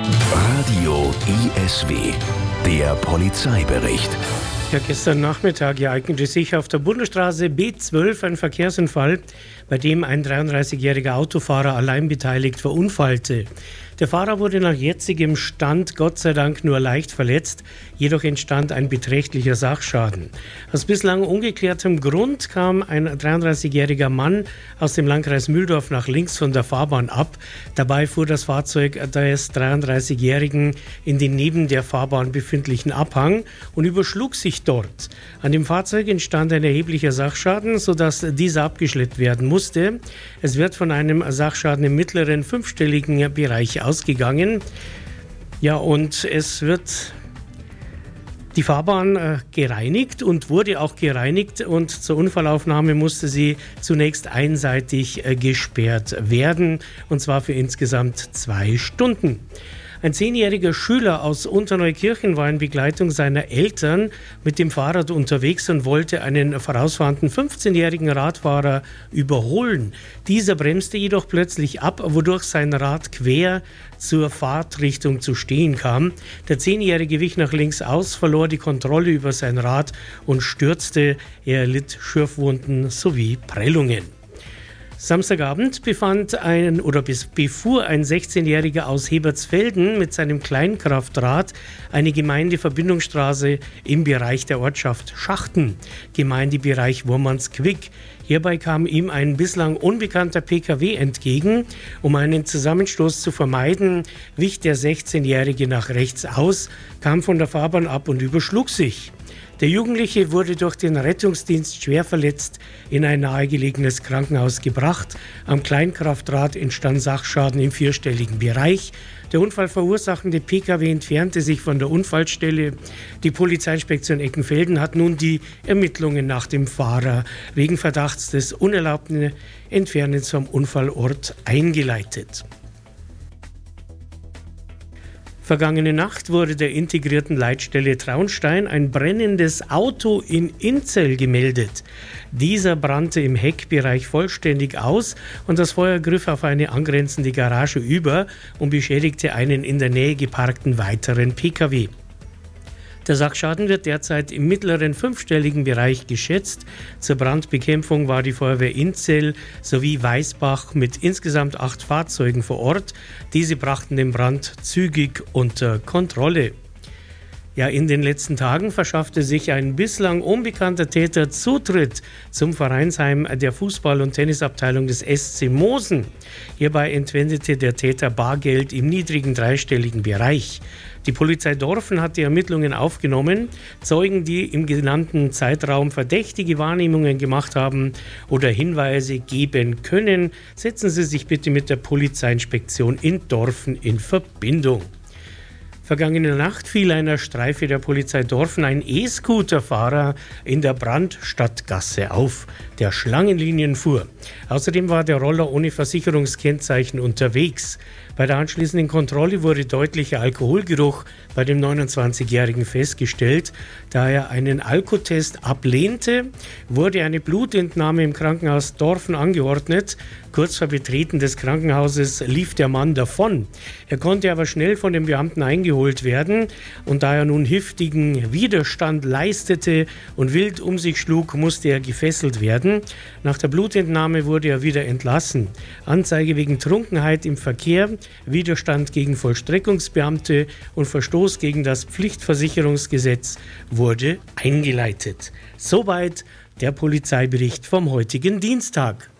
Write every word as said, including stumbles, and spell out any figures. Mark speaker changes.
Speaker 1: Radio I S W, der Polizeibericht.
Speaker 2: Ja, gestern Nachmittag ereignete sich auf der Bundesstraße B zwölf ein Verkehrsunfall, bei dem ein dreiunddreißigjähriger Autofahrer allein beteiligt verunfallte. Der Fahrer wurde nach jetzigem Stand Gott sei Dank nur leicht verletzt, jedoch entstand ein beträchtlicher Sachschaden. Aus bislang ungeklärtem Grund kam ein dreiunddreißigjähriger Mann aus dem Landkreis Mühldorf nach links von der Fahrbahn ab. Dabei fuhr das Fahrzeug des dreiunddreißigjährigen in den neben der Fahrbahn befindlichen Abhang und überschlug sich dort. An dem Fahrzeug entstand ein erheblicher Sachschaden, sodass dieser abgeschleppt werden musste. Es wird von einem Sachschaden im mittleren fünfstelligen Bereich ausgegangen. Ja, und es wird die Fahrbahn äh, gereinigt und wurde auch gereinigt, und zur Unfallaufnahme musste sie zunächst einseitig äh, gesperrt werden, und zwar für insgesamt zwei Stunden. Ein zehnjähriger Schüler aus Unterneukirchen war in Begleitung seiner Eltern mit dem Fahrrad unterwegs und wollte einen vorausfahrenden fünfzehnjährigen Radfahrer überholen. Dieser bremste jedoch plötzlich ab, wodurch sein Rad quer zur Fahrtrichtung zu stehen kam. Der Zehnjährige wich nach links aus, verlor die Kontrolle über sein Rad und stürzte. Er erlitt Schürfwunden sowie Prellungen. Samstagabend befand ein oder befuhr ein sechzehnjähriger aus Hebertsfelden mit seinem Kleinkraftrad eine Gemeindeverbindungsstraße im Bereich der Ortschaft Schachten, Gemeindebereich Wurmansquick. Hierbei kam ihm ein bislang unbekannter P K W entgegen. Um einen Zusammenstoß zu vermeiden, wich der sechzehnjährige nach rechts aus, kam von der Fahrbahn ab und überschlug sich. Der Jugendliche wurde durch den Rettungsdienst schwer verletzt in ein nahegelegenes Krankenhaus gebracht. Am Kleinkraftrad entstand Sachschaden im vierstelligen Bereich. Der unfallverursachende P K W entfernte sich von der Unfallstelle. Die Polizeiinspektion Eckenfelden hat nun die Ermittlungen nach dem Fahrer wegen Verdachts des unerlaubten Entfernens vom Unfallort eingeleitet. Vergangene Nacht wurde der integrierten Leitstelle Traunstein ein brennendes Auto in Inzell gemeldet. Dieser brannte im Heckbereich vollständig aus und das Feuer griff auf eine angrenzende Garage über und beschädigte einen in der Nähe geparkten weiteren P K W. Der Sachschaden wird derzeit im mittleren fünfstelligen Bereich geschätzt. Zur Brandbekämpfung war die Feuerwehr Inzell sowie Weißbach mit insgesamt acht Fahrzeugen vor Ort. Diese brachten den Brand zügig unter Kontrolle. Ja, in den letzten Tagen verschaffte sich ein bislang unbekannter Täter Zutritt zum Vereinsheim der Fußball- und Tennisabteilung des S C Mosen. Hierbei entwendete der Täter Bargeld im niedrigen dreistelligen Bereich. Die Polizei Dorfen hat die Ermittlungen aufgenommen. Zeugen, die im genannten Zeitraum verdächtige Wahrnehmungen gemacht haben oder Hinweise geben können, setzen Sie sich bitte mit der Polizeiinspektion in Dorfen in Verbindung. Vergangene Nacht fiel einer Streife der Polizei Dorfen ein E-Scooter-Fahrer in der Brandstadtgasse auf, der Schlangenlinien fuhr. Außerdem war der Roller ohne Versicherungskennzeichen unterwegs. Bei der anschließenden Kontrolle wurde deutlicher Alkoholgeruch bei dem neunundzwanzigjährigen festgestellt. Da er einen Alkotest ablehnte, wurde eine Blutentnahme im Krankenhaus Dorfen angeordnet. Kurz vor Betreten des Krankenhauses lief der Mann davon. Er konnte aber schnell von den Beamten eingeholt werden, und da er nun heftigen Widerstand leistete und wild um sich schlug, musste er gefesselt werden. Nach der Blutentnahme wurde er wieder entlassen. Anzeige wegen Trunkenheit im Verkehr, Widerstand gegen Vollstreckungsbeamte und Verstoß gegen das Pflichtversicherungsgesetz wurde eingeleitet. Soweit der Polizeibericht vom heutigen Dienstag.